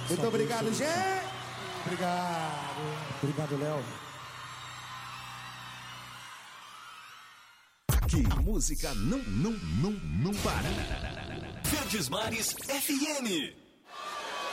Muito obrigado, gente. Obrigado. Obrigado, Léo. Aqui, música não para. Verdes Mares FM.